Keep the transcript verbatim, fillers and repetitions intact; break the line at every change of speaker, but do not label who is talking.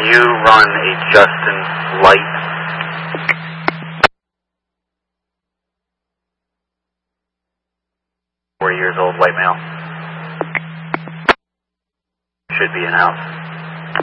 you run a Justin Light? forty years old, white male. Should be in house.